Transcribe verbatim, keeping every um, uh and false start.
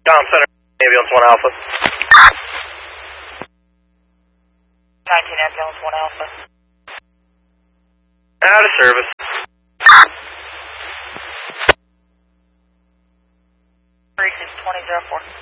Tom Center, Ambulance one Alpha. nineteen Ambulance one Alpha. Out of service. Three six twenty zero four.